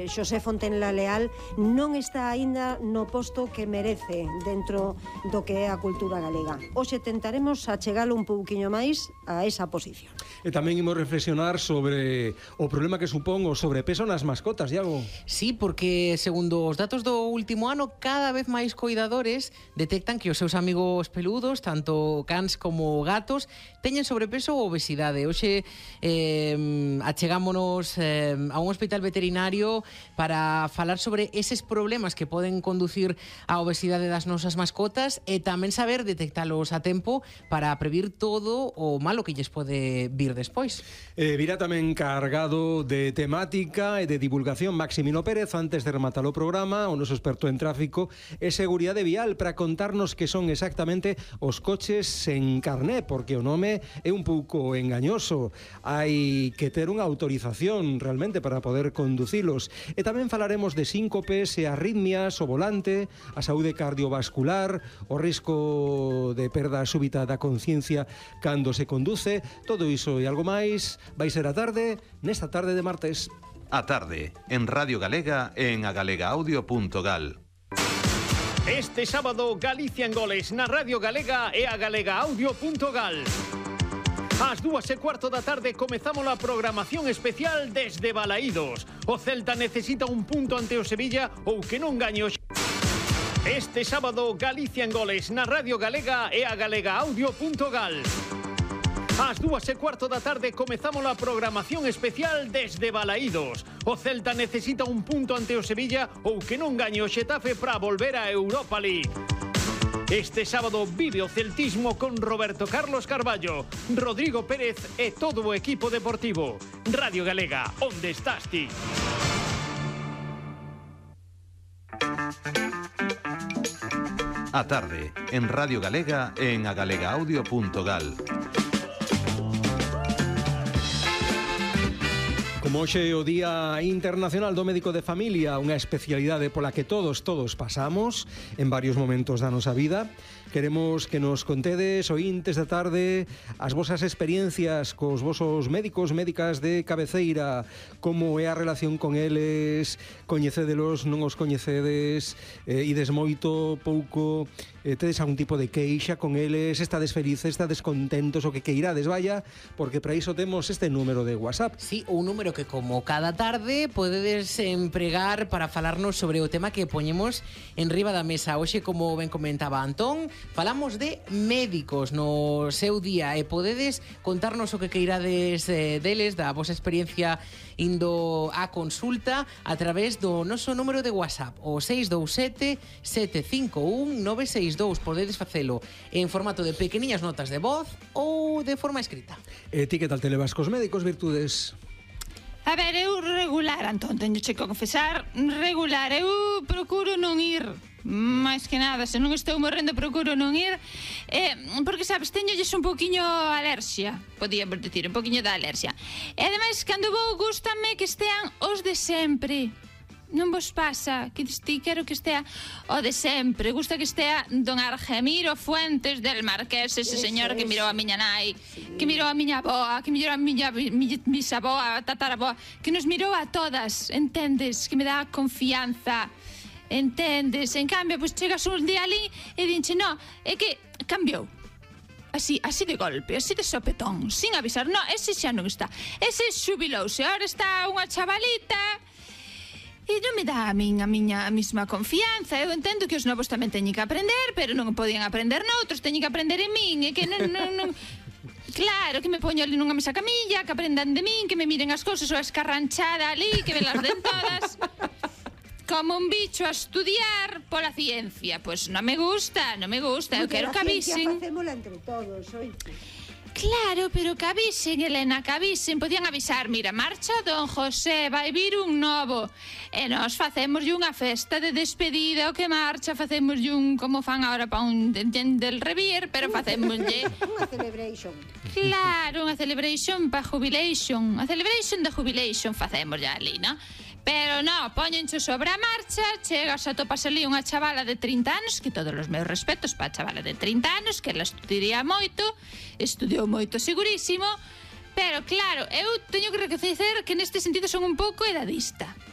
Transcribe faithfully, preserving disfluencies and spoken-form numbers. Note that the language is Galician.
eh, Xosé Fontenla Leal non está aínda no posto que merece dentro do que é a cultura galega. Hoxe tentaremos achegalo un pouquiño máis a esa posición. E tamén imos reflexionar sobre o problema que supón o sobrepeso nas mascotas, Iago. Sí, porque segundo os datos do último ano, cada vez máis coidadores detectan que os seus amigos peludos, tanto cans como gatos, teñen sobrepeso ou obesidade. Hoxe eh, achegámonos eh, a un hospital veterinario para falar sobre eses problemas que poden conducir á obesidade das nosas mascotas e tamén saber detectalos a tempo para previr todo o malo que lles pode vir despois. Eh, virá tamén cargado de temática e de divulgación Maximino Pérez antes de rematar o programa, o noso experto en tráfico e seguridade vial, para contarnos que son exactamente os coches sen carné, porque o nome é un pouco engañoso. Hai que ter unha autorización realmente para poder conducilos. E tamén falaremos de síncopes e arritmias, o volante, a saúde cardiovascular, o risco de perda súbita da conciencia cando se conduce. Todo iso e algo máis vai ser a tarde, nesta tarde de martes. A tarde, en Radio Galega e en agalegaaudio punto gal. Este sábado, Galicia en goles na Radio Galega e a agalegaaudio punto gal. Ás dúas e cuarto da tarde comezamos a programación especial desde Balaídos. O Celta necesita un punto ante o Sevilla ou que non gañe o... Este sábado, Galicia en goles na Radio Galega e a agalegaaudio punto gal. Ás dúas e cuarto da tarde comezamos a programación especial desde Balaídos. O Celta necesita un punto ante o Sevilla ou que non gañe o Xetafe para volver a Europa League. Este sábado vive o celtismo con Roberto Carlos Carballo, Rodrigo Pérez e todo o equipo deportivo. Radio Galega, onde estás ti? A tarde, en Radio Galega e en agalegaaudio punto gal. Como hoxe é o Día Internacional do Médico de Familia, unha especialidade pola que todos, todos pasamos en varios momentos da nosa vida, queremos que nos contedes, oíntes da tarde, as vosas experiencias cos vosos médicos, médicas de cabeceira, como é a relación con eles, coñecédelos, non os coñecedes, eh, ides moito, pouco, eh, tedes algún tipo de queixa con eles, estades felices, estades contentos, o que queirades, vaya, porque para iso temos este número de WhatsApp. Sí, un número que como cada tarde podedes empregar para falarnos sobre o tema que poñemos en riba da mesa. Hoxe, como ben comentaba Antón, falamos de médicos no seu día e podedes contarnos o que queirades eh, deles, da vosa experiencia indo á consulta a través do noso número de WhatsApp, o seis dous sete, sete cinco un, nove seis dous. Podedes facelo en formato de pequeniñas notas de voz ou de forma escrita. E ti que tal te levas cos médicos, Virtudes? A ver, eu regular, Antón, teño che que confesar, regular, eu procuro non ir, máis que nada, se non estou morrendo procuro non ir, eh, porque, sabes, teñolles un poquinho alerxia, podíamos dicir, un poquinho da alerxia. E, ademais, cando vou, gústame que estean os de sempre. Non vos pasa que ti quero que estea o de sempre? Gusta que estea don Argemiro Fuentes del Marqués, ese señor que mirou a miña nai, que mirou a miña aboa, que mirou a miña bisaboa, a tataraboa, que nos mirou a todas, entendes? Que me dá confianza, entendes? En cambio, pois chegas un día ali e dinche, no, é que cambiou. Así, así de golpe, así de sopetón, sin avisar. No, ese xa non está. Ese xubilouse, ahora está unha chavalita. E non me dá a min a miña a mesma confianza. Eu entendo que os novos tamén teñen que aprender, pero non podían aprender noutros, teñen que aprender en min. E que non, non, non... Claro, que me poño ali nunha mesa camilla, que aprendan de min, que me miren as cousas, ou a escarranchada ali, que me las den todas como un bicho a estudiar pola ciencia. Pois non me gusta, non me gusta. Eu quero que avisen. Facémola entre todos, oite. Claro, pero que avisen, Elena, que avisen. Podían avisar, mira, marcha don José, vai vir un novo. E nós facemos unha festa de despedida, o que marcha, facemos un, como fan agora pa un del Revier, pero facémoslle unha celebration. Claro, unha celebration pa jubilation. A celebration da jubilation facemos ya ali, non? Pero no, poñencho sobre a marcha, chegas a topas ali unha chavala de trinta anos, que todos os meus respetos pa chavala de trinta anos, que ela estudiaría moito, estudiou moito segurísimo, pero claro, eu teño que recoñecer que neste sentido son un pouco edadista.